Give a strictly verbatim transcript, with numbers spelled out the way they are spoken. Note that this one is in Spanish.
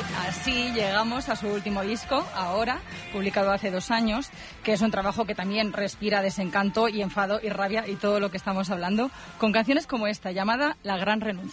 así llegamos a su último disco, Ahora, publicado hace dos años, que es un trabajo que también respira desencanto y enfado y rabia y todo lo que estamos hablando, con canciones como esta, llamada La Gran Renuncia.